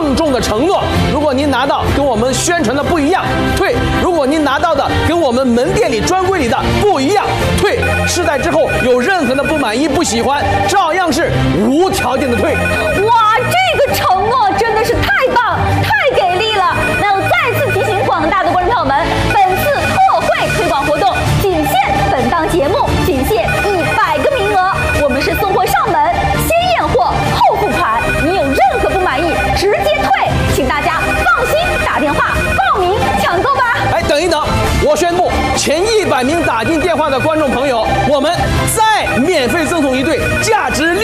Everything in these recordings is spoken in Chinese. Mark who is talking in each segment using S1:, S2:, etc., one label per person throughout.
S1: 郑重的承诺：如果您拿到跟我们宣传的不一样，退；如果您拿到的跟我们门店里专柜里的不一样，退。试戴之后有任何的不满意、不喜欢，照样是无条件的退。
S2: 哇，这个承诺真的是太棒、太给力了！那我再次提醒广大的观众朋友们，本次特惠推广活动仅限本档节目，仅限100个名额。我们是送货上门，先验货后付款。您有任何不满意，直接退，请大家放心打电话报名抢购吧。
S1: 哎，等一等，我宣布，前100名打进电话的观众朋友，我们再免费赠送一对价值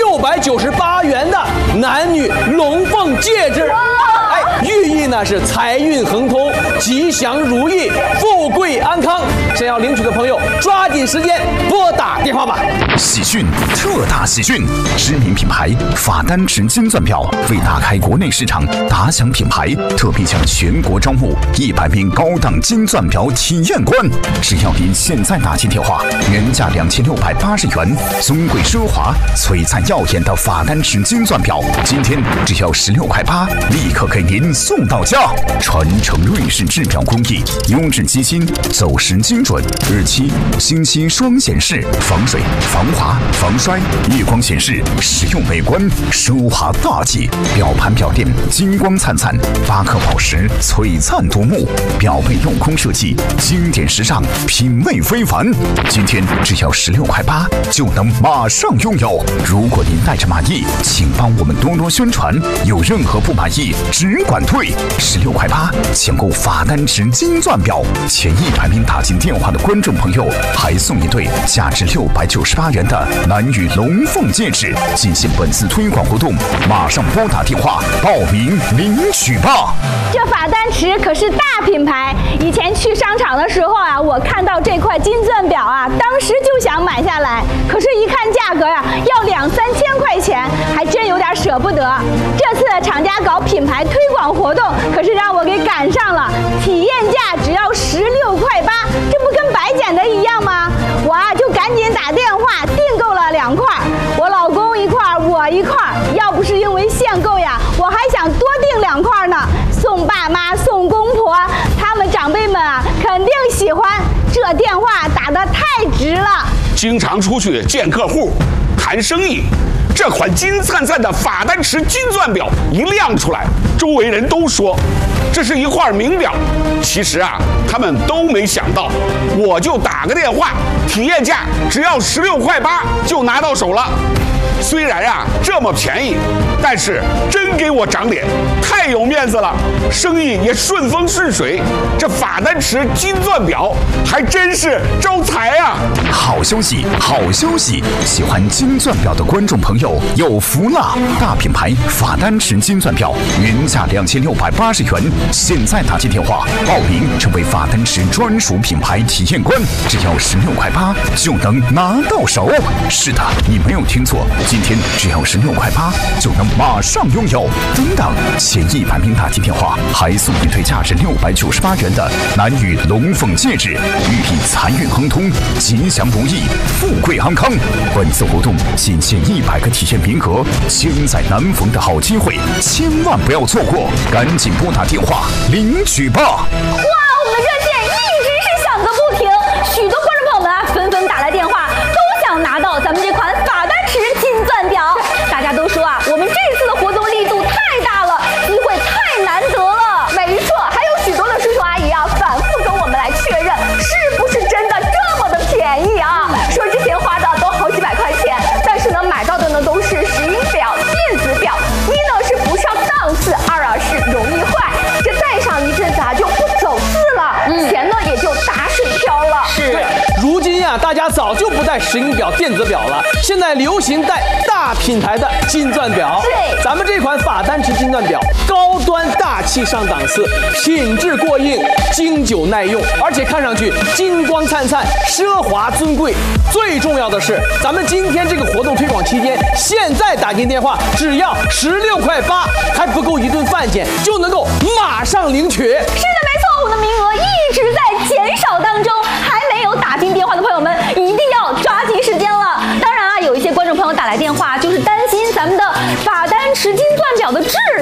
S1: 698元的男女龙凤戒指。哎，寓意呢是财运亨通、吉祥如意、富贵安康。想要领取的朋友，抓紧时间拨打电话吧。
S3: 喜讯，特大喜讯！知名品牌法丹池金钻表为打开国内市场，打响品牌，特别向全国招募100名高档金钻表体验官。只要您现在打进电话，原价2680元，尊贵奢华、璀璨耀眼的法丹池金钻表，今天只要16块8，立刻给您送到家。传承瑞士制表工艺，优质机芯，走时精准，日期、星期双显示，防水、防滑、防摔，夜光显示，实用美观，奢华大气。表盘表垫金光灿灿，8克宝石璀璨夺目，表背镂空设计，经典时尚，品味非凡。今天只要16块8，就能马上拥有。如果您带着满意，请帮我们多多宣传。有任何不满意，只管退。16块8，抢购法丹池金钻表，前100名打进电话的观众朋友，还送一对价值698元的男女龙凤戒指。进行本次推广活动，马上拨打电话报名领取吧。
S2: 这法丹池可是大品牌，以前去商场的时候啊，我看到这块金钻表啊，当时就想买下来，可是一看价格呀，要2、3千块钱，还真有点舍不得。这次厂家搞品牌推广活动，可是让我给赶上了，体验价只要16块8，这不跟白捡的一样吗？我啊就赶紧打电话订购了2块，我老公1块，我1块。要不是因为限购呀，我还想多订2块呢，送爸妈、送公婆，他们长辈们啊肯定喜欢。这电话打得太值了。
S4: 经常出去见客户、谈生意，这款金灿灿的法丹池金钻表一亮出来，周围人都说这是一块名表。其实啊，他们都没想到，我就打个电话，体验价只要16块8就拿到手了。虽然啊这么便宜，但是真给我长脸，太有面子了，生意也顺风顺水。这法丹池金钻表还真是招财啊！
S3: 好消息，好消息！喜欢金钻表的观众朋友有福了！大品牌法丹池金钻表原价2680元，现在打进电话报名成为法丹池专属品牌体验官，只要16块8就能拿到手。是的，你没有听错。今天只要16块8就能马上拥有。等等，前100名打进电话还送一对价值698元的男女龙凤戒指，寓意财运亨通、吉祥如意、富贵安康。本次活动仅限100个体验名额，千载难逢的好机会，千万不要错过，赶紧拨打电话领取吧！
S2: 哇，我们的热线一直是响个不停，许多观众朋友们啊纷纷打来电话，都想拿到咱们这款法丹池金钻表。大家都说啊，我们这次的活动力度太大了，机会太难得了。没错，还有许多的叔叔阿姨啊，反复跟我们来确认，是不是真的这么的便宜啊？说之前花的都好几百块钱，但是呢，买到的呢都是石英表、电子表，一呢是不上档次，二啊是容易坏，这戴上一阵子啊就不走势了，钱呢也就打水漂了。
S1: 是，如今呀，大家早就不戴石英表、电子表了，现在流行戴大品牌的金钻表。
S2: 对，
S1: 咱们这款法丹池金钻表，高端大气上档次，品质过硬，经久耐用，而且看上去金光灿灿、奢华尊贵。最重要的是，咱们今天这个活动推广期间，现在打进电话只要16块8，还不够一顿饭钱，就能够马上领取。
S2: 是的，没错，我们的名额一直在减少当中，还没有打进电话的朋友们一定要抓紧时间了。当然啊，有一些观众朋友打来电话，就是担心咱们的法丹池金钻表的质量。对，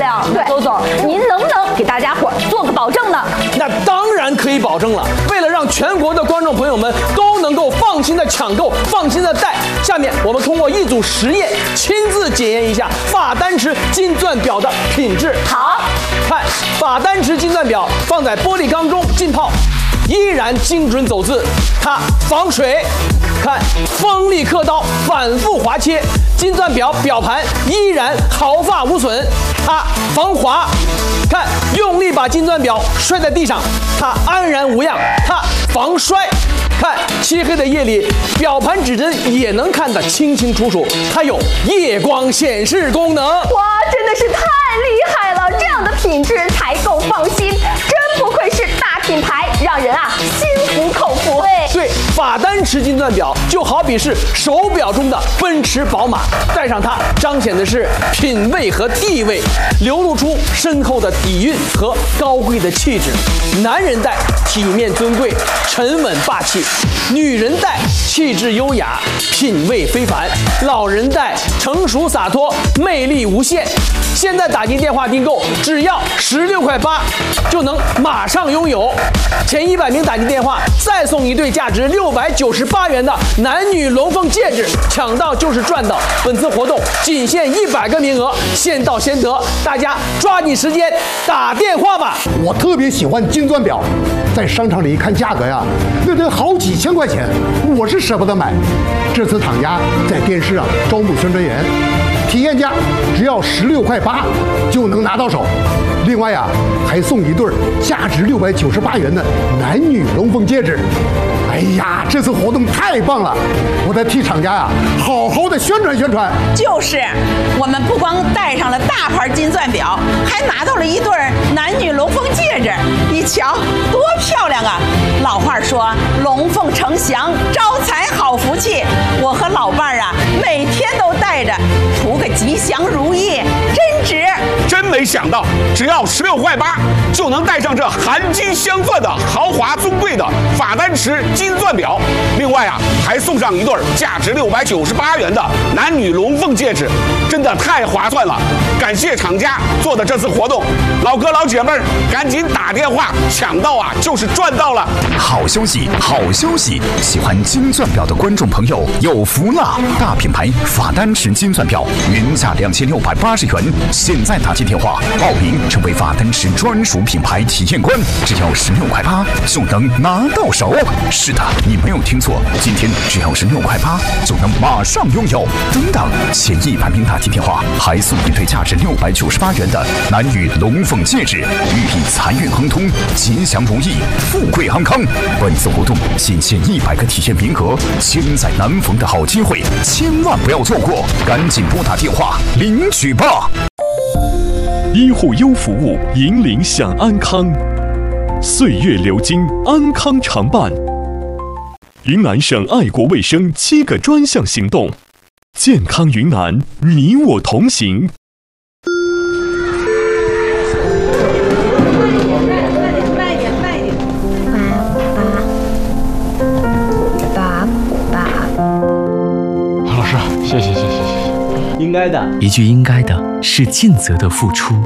S5: 邹总，您能不能给大家伙做个保证呢？
S1: 那当然可以保证了。为了让全国的观众朋友们都能够放心的抢购、放心的戴，下面我们通过一组实验，亲自检验一下法丹池金钻表的品质。
S5: 好，
S1: 看法丹池金钻表放在玻璃缸中浸泡，依然精准走字，它防水。看锋利刻刀，反复划切，金钻表表盘依然毫发无损，它防滑。看用力把金钻表摔在地上，它安然无恙，它防摔。看漆黑的夜里，表盘指针也能看得清清楚楚，它有夜光显示功能。
S5: 哇，真的是太厉害了！这样的品质才够放心，真不愧是大品牌，让人心服口服。
S1: 对，法丹池金钻表就好比是手表中的奔驰、宝马，戴上它彰显的是品味和地位，流露出深厚的底蕴和高贵的气质。男人戴体面尊贵、沉稳霸气，女人戴气质优雅、品味非凡，老人戴成熟洒脱、魅力无限。现在打进电话订购，只要16.8块就能马上拥有。前100名打进电话，再送一对价值698元的男女龙凤戒指，抢到就是赚到。本次活动仅限100个名额，先到先得，大家抓紧时间打电话吧。
S6: 我特别喜欢金钻表，在商场里一看价格呀，那得好几千块钱，我是舍不得买。这次厂家在电视上招募宣传员，体验价只要16.8块就能拿到手。另外还送一对价值698元的男女龙凤戒指。哎呀，这次活动太棒了，我得替厂家好好的宣传宣传。
S7: 就是，我们不光戴上了大牌金钻表，还拿到了一对男女龙凤戒指。你瞧，多漂亮啊！老话说，龙凤呈祥，招财好福气。我和老伴儿每天都戴着，图个吉祥如意，真值。
S4: 真没想到，只要16.8块就能戴上这含金镶钻的豪华尊贵的法丹池金钻表。另外还送上一对价值698元的男女龙凤戒指，真的太划算了！感谢厂家做的这次活动，老哥老姐妹儿赶紧打电话抢到就是赚到了！
S3: 好消息，好消息！喜欢金钻表的观众朋友有福了！大品牌法丹池金钻表原价2680元，现在打进电话报名成为法丹池专属品牌体验官，只要16.8块就能拿到手。是的，你没有听错，今天只要16.8块就能马上拥有。等等，前100名打进电话还送一对价值698元的男女龙凤戒指，寓意财运亨通、吉祥如意、富贵安康。本次活动仅限100个体验名额，千载难逢的好机会，千万不要错过，赶紧拨打电话领取吧！
S8: 医护优服务，引领享安康，岁月流金，安康常伴。云南省爱国卫生7个专项行动，健康云南，你我同行。
S9: 老师，谢谢。
S10: 应该的，
S11: 一句应该的是尽责的付出。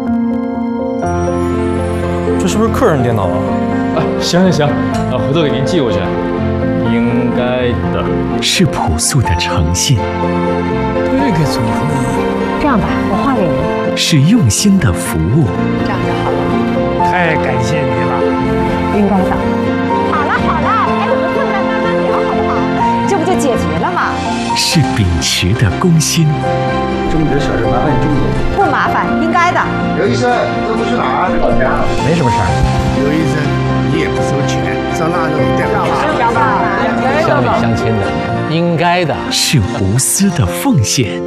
S9: 这是不是客人电脑啊？行，回头给您寄过去。应该的
S11: 是朴素的诚信。
S9: 这个组合，
S5: 这样吧，我换给您。
S11: 是用心的服务。
S5: 这样就好了。
S6: 太感谢你了。
S5: 应该的。好了，还有个困难慢慢聊，好不好？这不就解决了吗？
S11: 是秉持的公心。
S10: 争执小事麻烦你注意。
S5: 不麻烦，应该的。
S12: 刘医生，这不去哪儿？老家。
S6: 没什么事儿。刘医生，你也不收钱，上哪弄电话？
S10: 乡里乡亲的，应该的。
S11: 是无私的奉献。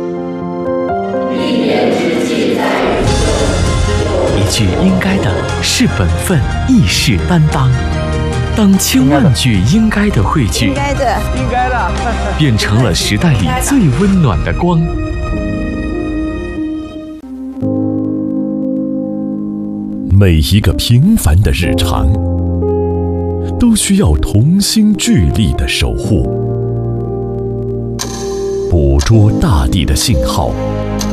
S11: 一句应该的是本分，义士担当。当千万句应该的汇聚，
S5: 应该的，
S11: 变成了时代里最温暖的光。
S8: 每一个平凡的日常，都需要同心聚力的守护，捕捉大地的信号，